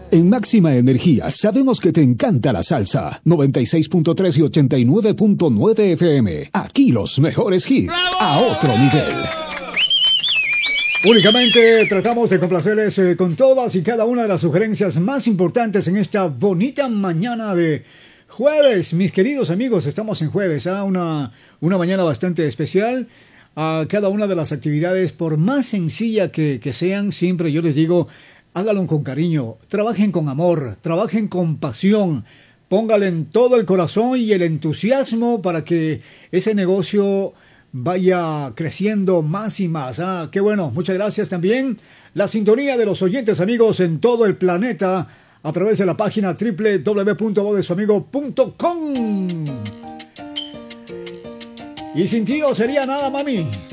En Máxima Energía sabemos que te encanta la salsa. 96.3 y 89.9 FM. Aquí los mejores hits. ¡Bravo! A otro nivel. Únicamente tratamos de complacerles con todas y cada una de las sugerencias más importantes en esta bonita mañana de jueves. Mis queridos amigos, estamos en jueves, una mañana bastante especial. A cada una de las actividades, por más sencilla que sean, siempre yo les digo, háganlo con cariño, trabajen con amor, trabajen con pasión, póngale en todo el corazón y el entusiasmo para que ese negocio vaya creciendo más y más. Qué bueno, muchas gracias también. La sintonía de los oyentes amigos en todo el planeta a través de la página www.vodesuamigo.com. Y sin ti no sería nada, mami.